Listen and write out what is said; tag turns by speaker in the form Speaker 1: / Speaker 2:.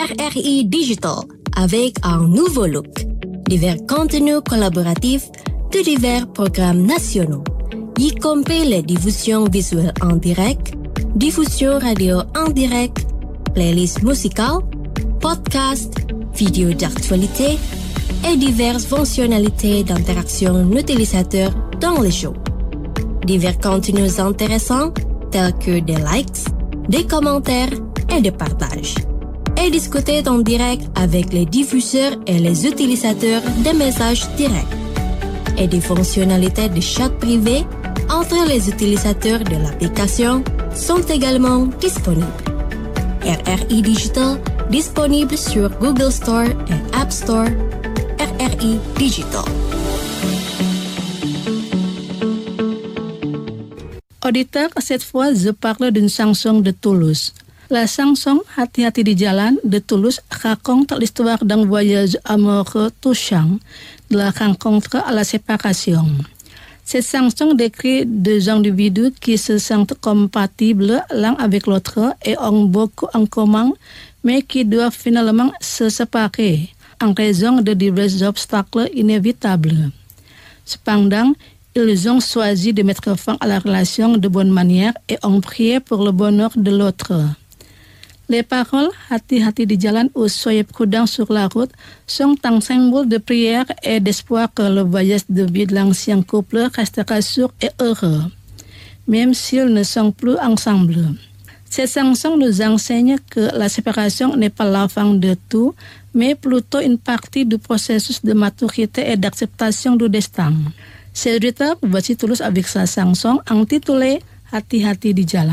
Speaker 1: RRI Digital avec un nouveau look. Divers contenus collaboratifs de divers programmes nationaux, y compris les diffusions visuelles en direct, diffusion radio en direct, playlists musicales, podcasts, vidéos d'actualité et diverses fonctionnalités d'interaction utilisateur dans les shows. Divers contenus intéressants tels que des likes, des commentaires et des partages. Et discuter en direct avec les diffuseurs et les utilisateurs des messages directs. Et des fonctionnalités de chat privé entre les utilisateurs de l'application sont également disponibles. RRI Digital disponible sur Google Store et App Store. RRI Digital.
Speaker 2: Auditeur, cette fois, je parle d'une chanson de Toulouse. La chanson Hati-hati di jalan de Toulouse raconte l'histoire d'un voyage amoureux touchant, de la rencontre à la séparation. Cette chanson décrit deux individus qui se sentent compatibles l'un avec l'autre et ont beaucoup en commun, mais qui doivent finalement se séparer en raison de divers obstacles inévitables. Cependant, ils ont choisi de mettre fin à la relation de bonne manière et ont prié pour le bonheur de l'autre. Les paroles « Hati-hati di jalan » ou « Soyez prudents sur la route » sont un symbole de prière et d'espoir que le voyage de vie de l'ancien couple restera sûr et heureux, même s'ils ne sont plus ensemble. Cette chanson nous enseigne que la séparation n'est pas la fin de tout, mais plutôt une partie du processus de maturité et d'acceptation du destin. C'est Rita, voici Toulouse avec sa chanson intitulée « Hati-hati di jalan ».